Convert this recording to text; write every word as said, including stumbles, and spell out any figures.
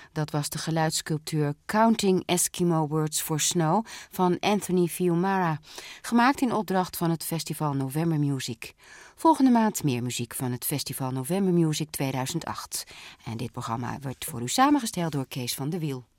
Dat was de geluidssculptuur Counting Eskimo Words for Snow van Anthony Fiumara, gemaakt in opdracht van het Festival November Music. Volgende maand meer muziek van het Festival November Music tweeduizend acht. En dit programma wordt voor u samengesteld door Kees van de Wiel.